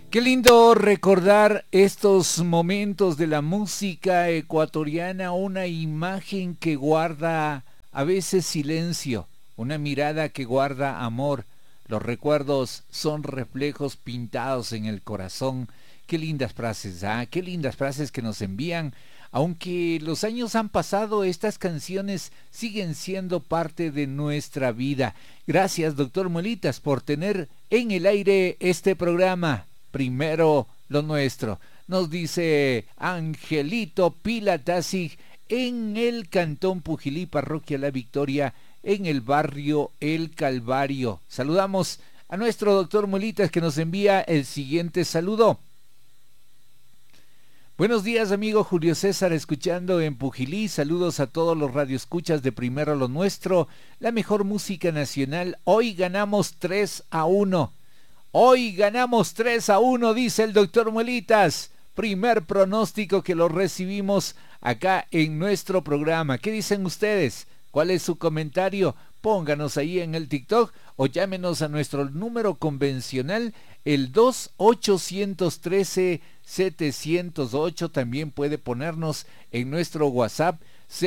Qué lindo recordar estos momentos de la música ecuatoriana, una imagen que guarda a veces silencio, una mirada que guarda amor. Los recuerdos son reflejos pintados en el corazón. Qué lindas frases, qué lindas frases que nos envían. Aunque los años han pasado, estas canciones siguen siendo parte de nuestra vida. Gracias, doctor Molitas, por tener en el aire este programa. Primero lo nuestro, nos dice Angelito Pilatazig en el Cantón Pujilí, Parroquia La Victoria, en el barrio El Calvario. Saludamos a nuestro doctor Molitas que nos envía el siguiente saludo. Buenos días, amigo Julio César, escuchando en Pujilí. Saludos a todos los radioescuchas de Primero lo Nuestro, la mejor música nacional. Hoy ganamos 3-1. Hoy ganamos 3-1, dice el doctor Muelitas. Primer pronóstico que lo recibimos acá en nuestro programa. ¿Qué dicen ustedes? ¿Cuál es su comentario? Pónganos ahí en el TikTok o llámenos a nuestro número convencional, el 2813-708. También puede ponernos en nuestro WhatsApp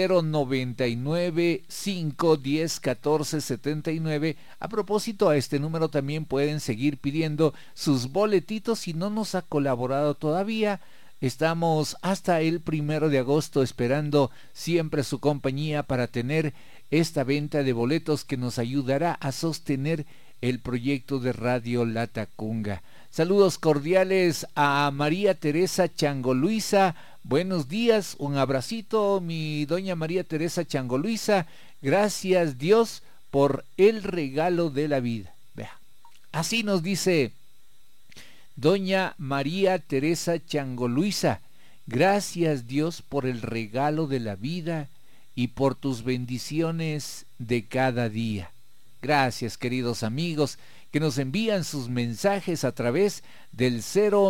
099-510-1479. A propósito, a este número también pueden seguir pidiendo sus boletitos. Si no nos ha colaborado todavía, estamos hasta el 1 de agosto esperando siempre su compañía para tener esta venta de boletos que nos ayudará a sostener el proyecto de Radio La Tacunga. Saludos cordiales a María Teresa Changoluisa. Buenos días, un abracito, mi doña María Teresa Changoluisa. Gracias Dios por el regalo de la vida. Vea, así nos dice doña María Teresa Changoluisa. Gracias Dios por el regalo de la vida y por tus bendiciones de cada día. Gracias, queridos amigos que nos envían sus mensajes a través del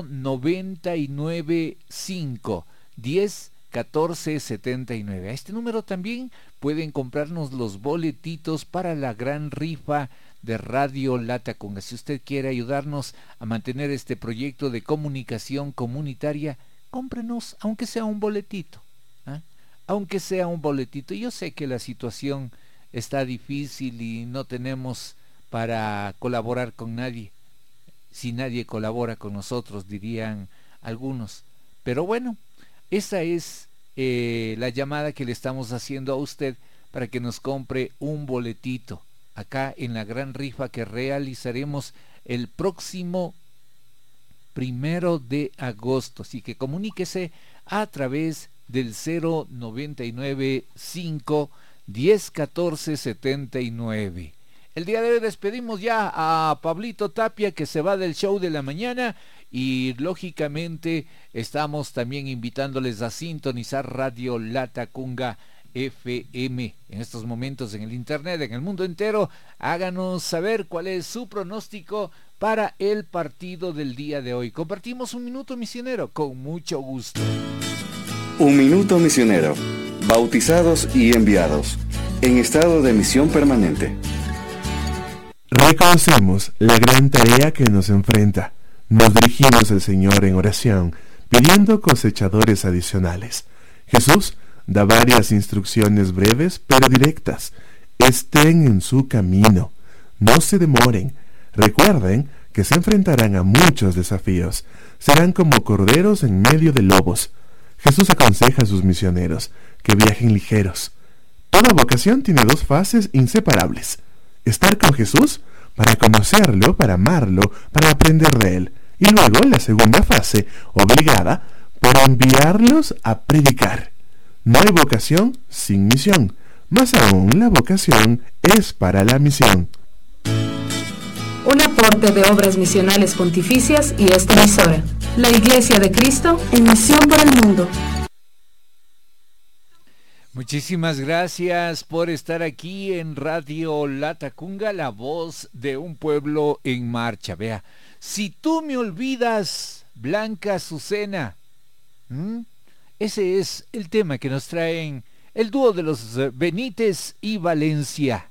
0995 10 14 79. A este número también pueden comprarnos los boletitos para la gran rifa de Radio La Tacunga. Si usted quiere ayudarnos a mantener este proyecto de comunicación comunitaria, cómprenos aunque sea un boletito, aunque sea un boletito. Yo sé que la situación está difícil y no tenemos para colaborar con nadie. Si nadie colabora con nosotros, dirían algunos. Pero bueno, esa es la llamada que le estamos haciendo a usted para que nos compre un boletito acá en la gran rifa que realizaremos el próximo 1 de agosto. Así que comuníquese a través del 099-5 10 14 79. El día de hoy despedimos ya a Pablito Tapia, que se va del show de la mañana, y lógicamente estamos también invitándoles a sintonizar Radio La Tacunga FM. En estos momentos en el internet, en el mundo entero, háganos saber cuál es su pronóstico para el partido del día de hoy. Compartimos un minuto misionero con mucho gusto. Un minuto misionero, bautizados y enviados, en estado de misión permanente. Reconocemos la gran tarea que nos enfrenta. Nos dirigimos al Señor en oración, pidiendo cosechadores adicionales. Jesús da varias instrucciones breves pero directas. Estén en su camino, no se demoren. Recuerden que se enfrentarán a muchos desafíos. Serán como corderos en medio de lobos. Jesús aconseja a sus misioneros que viajen ligeros. Toda vocación tiene dos fases inseparables: estar con Jesús para conocerlo, para amarlo, para aprender de él. Y luego la segunda fase, obligada, para enviarlos a predicar. No hay vocación sin misión. Más aún, la vocación es para la misión. Un aporte de Obras Misionales Pontificias y esta emisora, la Iglesia de Cristo en Misión por el Mundo. Muchísimas gracias por estar aquí en Radio La Tacunga, la voz de un pueblo en marcha. Vea, si tú me olvidas, Blanca Azucena. Ese es el tema que nos traen el dúo de los Benítez y Valencia.